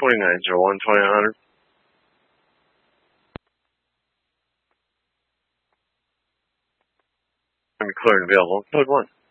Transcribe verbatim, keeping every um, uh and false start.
twenty-nine zero one, twenty-nine hundred. I'm clear and available. Code one.